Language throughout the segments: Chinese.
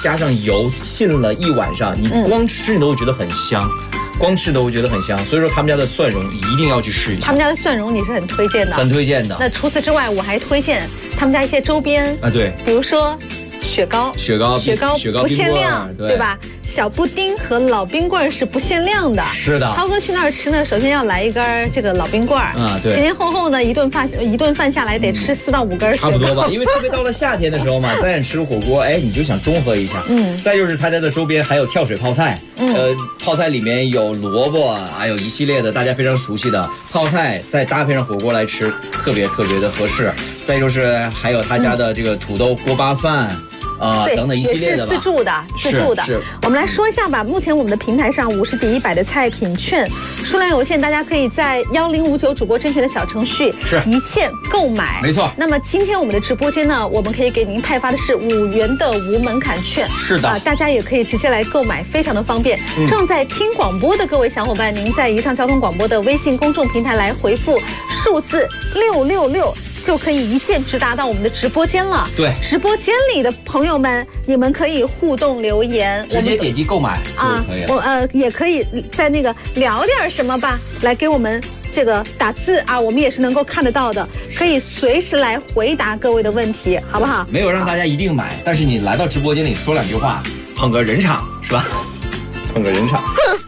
加上油浸了一晚上，你光吃你都会觉得很香。光吃都会觉得很香，所以说他们家的蒜蓉一定要去试一下。 他们家的蒜蓉你是很推荐的， 很推荐的。 那除此之外，我还推荐他们家一些周边啊，对， 比如说雪糕不限量，对吧？小布丁和老冰棍是不限量的。 是的。 涛哥去那儿吃呢，首先要来一根这个老冰棍啊，对。 前后呢，一顿饭下来得吃4到5根雪糕， 差不多吧。因为特别到了夏天的时候嘛，再吃火锅，哎，你就想中和一下。再就是他家的周边还有跳水泡菜，泡菜里面有萝卜，还有一系列的大家非常熟悉的泡菜，再搭配上火锅来吃，特别的合适。再就是还有他家的这个土豆锅巴饭。等等一系列的吧， 也是自助的。我们来说一下吧。目前我们的平台上50抵100的菜品券数量有限，大家可以在1059主播甄选的小程序一键购买。 没错。 那么今天我们的直播间呢，我们可以给您派发的是5元的无门槛券。 是的。 大家也可以直接来购买，非常的方便。正在听广播的各位小伙伴，您在宜昌交通广播的微信公众平台来回复数字666。就可以一键直达到我们的直播间了。 对， 直播间里的朋友们，你们可以互动留言， 直接点击购买就可以了。 也可以在那个聊点什么吧，来给我们这个打字啊，我们也是能够看得到的，可以随时来回答各位的问题，好不好？ 没有让大家一定买，但是你来到直播间里说2句话，捧个人场是吧？捧个人场。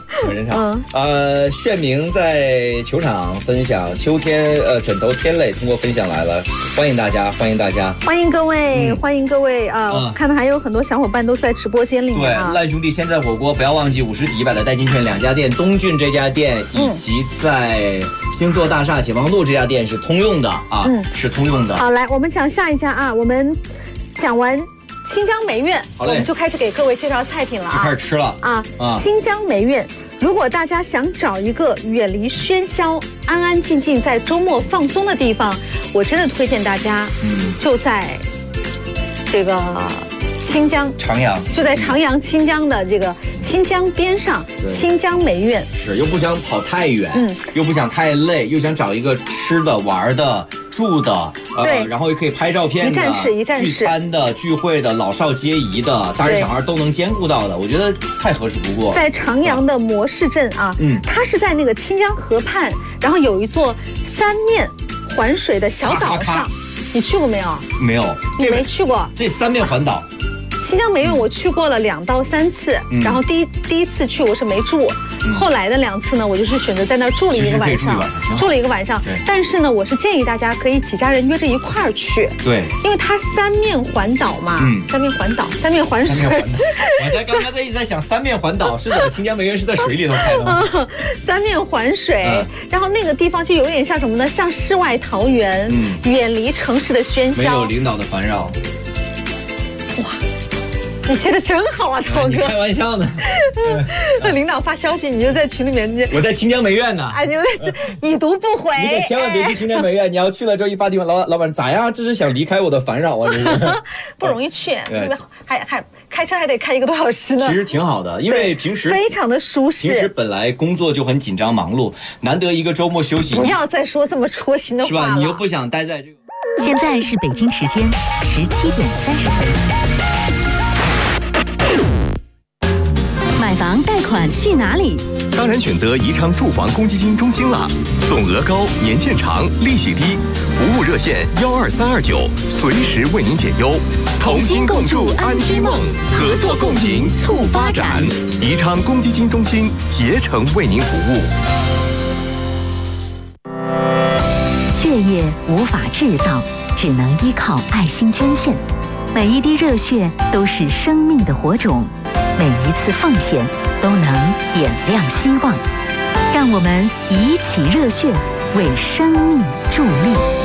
炫明在球场分享秋天枕头天磊通过分享来了，欢迎大家，欢迎各位啊！我看到还有很多小伙伴都在直播间里面啊。 对，烂兄弟现在火锅不要忘记50抵100的代金券2家店，东郡这家店以及在星座大厦解放路这家店是通用的啊，是通用的。 好，来我们讲下一家啊，我们讲完清江梅苑，我们就开始给各位介绍菜品了啊， 就开始吃了啊。清江梅苑。如果大家想找一个远离喧嚣、安安静静在周末放松的地方，我真的推荐大家，就在这个清江长阳， 就在长阳清江的这个清江边上，清江梅苑是又不想跑太远，又不想太累，又想找一个吃的、玩的、住的，然后也可以拍照片的， 一站式聚餐的、聚会的、老少皆宜的，大人小孩都能兼顾到的，我觉得太合适不过。 在长阳的模式镇啊，它是在那个清江河畔，然后有一座3面环水的小岛上，你去过没有？ 没有， 你没去过。 这3面环岛。 清江梅苑我去过了2到3次，然后第一次去我是没住，后来的2次呢，我就是选择在那儿住了一个晚上，但是呢，我是建议大家可以几家人约着一块儿去， 对， 因为它3面环岛嘛，3面环岛，3面环水。 我刚才一直在想3面环岛是怎么？清江梅苑是在水里头开的吗 ？3面环水，然后那个地方就有点像什么呢？像世外桃源，远离城市的喧嚣， 没有领导的烦扰。 哇！你切的真好啊，涛哥！ 你开玩笑呢？ 那领导发消息，你就在群里面。 我在清江梅苑呢。 哎，你已读不回。 你可千万别去清江梅苑，你要去了之后一发地方，老板咋样？这是想离开我的烦扰啊！这是不容易去，还开车还得开1个多小时呢。 其实挺好的，因为平时非常的舒适。 平时本来工作就很紧张忙碌，难得一个周末休息。 不要再说这么戳心的话了， 是吧？你又不想待在这个。 现在是北京时间17:30。买房贷款去哪里？ 当然选择宜昌住房公积金中心啦，总额高，年限长，利息低，服务热线12329，随时为您解忧。同心共筑安居梦，合作共赢促发展。宜昌公积金中心竭诚为您服务。 血液无法制造，只能依靠爱心捐献。每一滴热血都是生命的火种，每一次奉献都能点亮希望。让我们以起热血，为生命助力。